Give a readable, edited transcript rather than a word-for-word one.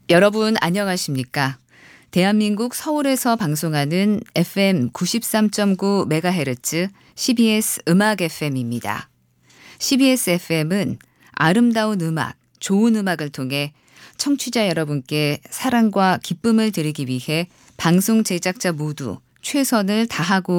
여러분 안녕하십니까? 대한민국 서울에서 방송하는 FM 93.9MHz CBS 음악 FM입니다. CBS FM은 아름다운 음악, 좋은 음악을 통해 청취자 여러분께 사랑과 기쁨을 드리기 위해 방송 제작자 모두 최선을 다하고